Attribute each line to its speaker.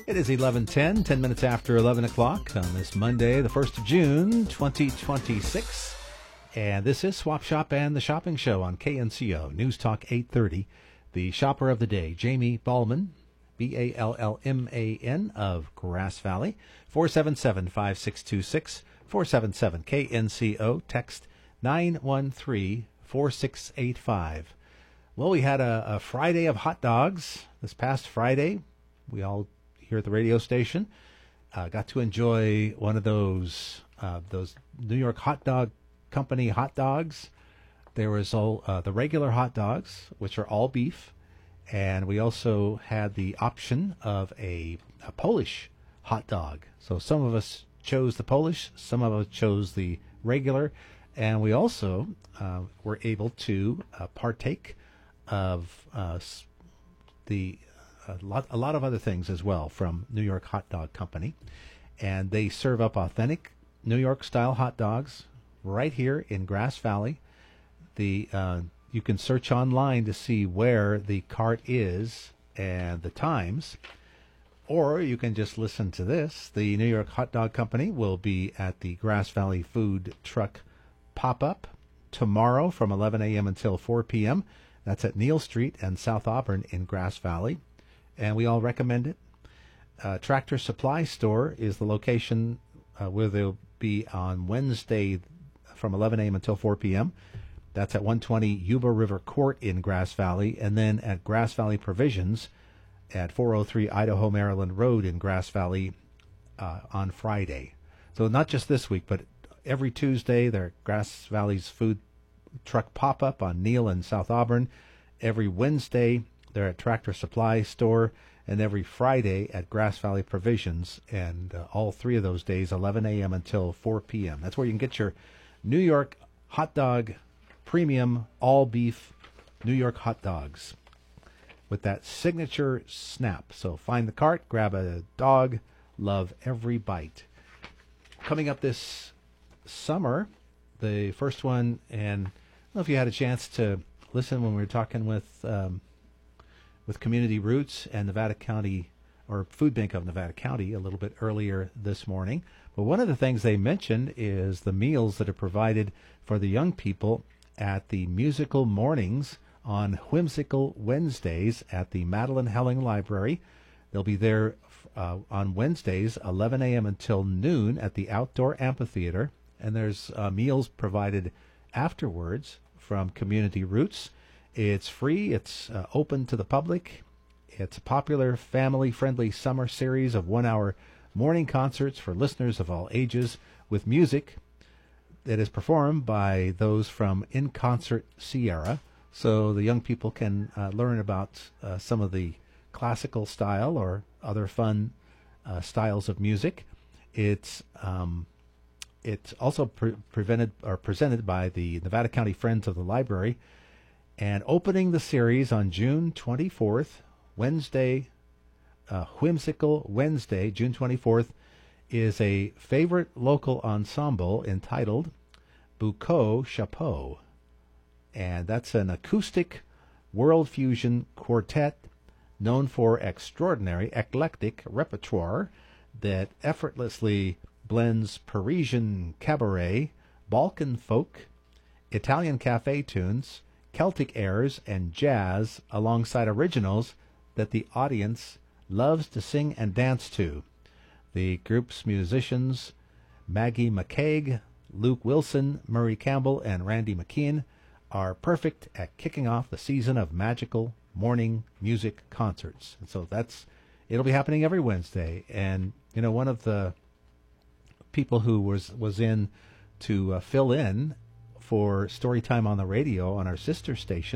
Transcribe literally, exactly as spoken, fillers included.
Speaker 1: It is eleven ten, ten minutes after eleven o'clock on this Monday, the first of June, twenty twenty-six. And this is Swap Shop and the Shopping Show on K N C O, News Talk eight thirty. The shopper of the day, Jamie Ballman, B A L L M A N of Grass Valley, four seven seven, five six two six, four seven seven K N C O, text nine one three, four six eight five. Well, we had a, a Friday of hot dogs this past Friday. We all here at the radio station uh, got to enjoy one of those uh, those New York Hot Dog Company hot dogs. There was all uh, the regular hot dogs, which are all beef, and we also had the option of a, a Polish hot dog. So some of us chose the Polish, some of us chose the regular, and we also uh, were able to uh, partake of uh, the a lot, a lot of other things as well from New York Hot Dog Company. And they serve up authentic New York-style hot dogs right here in Grass Valley. The uh, you can search online to see where the cart is and the times, or you can just listen to this. The New York Hot Dog Company will be at the Grass Valley Food Truck Pop-Up tomorrow from eleven a.m. until four p.m. That's at Neal Street and South Auburn in Grass Valley, and we all recommend it. Uh, Tractor Supply Store is the location uh, where they'll be on Wednesday from eleven a.m. until four p.m. That's at one twenty Yuba River Court in Grass Valley, and then at Grass Valley Provisions at four oh three Idaho, Maryland Road in Grass Valley uh, on Friday. So not just this week, but every Tuesday, they're Grass Valley's Food Truck Pop-Up on Neal and South Auburn. Every Wednesday, they're at Tractor Supply Store, and every Friday at Grass Valley Provisions, and uh, all three of those days, eleven a.m. until four p.m. That's where you can get your New York hot dog, premium, all-beef New York hot dogs with that signature snap. So find the cart, grab a dog, love every bite. Coming up this summer, the first one, and I don't know if you had a chance to listen when we were talking with um, with Community Roots and Nevada County, or Food Bank of Nevada County, a little bit earlier this morning. But one of the things they mentioned is the meals that are provided for the young people at the musical mornings on Whimsical Wednesdays at the Madeline Helling Library. They'll be there uh, on Wednesdays, eleven a.m. until noon at the Outdoor Amphitheater. And there's uh, meals provided afterwards from Community Roots. It's free. It's uh, open to the public. It's a popular family-friendly summer series of one-hour morning concerts for listeners of all ages with music that is performed by those from In Concert Sierra. So the young people can uh, learn about uh, some of the classical style or other fun uh, styles of music. It's um, it's also pre- prevented or presented by the Nevada County Friends of the Library, and opening the series on June twenty-fourth, Wednesday, uh, Whimsical Wednesday, June twenty-fourth, is a favorite local ensemble entitled Bucco Chapeau. And that's an acoustic world fusion quartet known for extraordinary eclectic repertoire that effortlessly blends Parisian cabaret, Balkan folk, Italian cafe tunes, Celtic airs, and jazz alongside originals that the audience loves to sing and dance to. The group's musicians, Maggie McCaig, Luke Wilson, Murray Campbell, and Randy McKeon, are perfect at kicking off the season of magical morning music concerts. And so that's, it'll be happening every Wednesday. And, you know, one of the people who was, was in to uh, fill in for Storytime on the radio on our sister station,